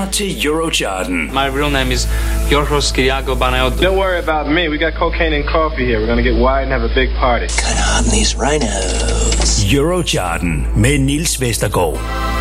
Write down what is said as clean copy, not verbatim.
lytter til Eurocharten. My real name is Yorgos Kyriakos Banaiot. Don't worry about me. We got cocaine and coffee here. We're gonna get wide and have a big party. Kind of hot in these rhinos. Eurocharten med Niels Vestergaard.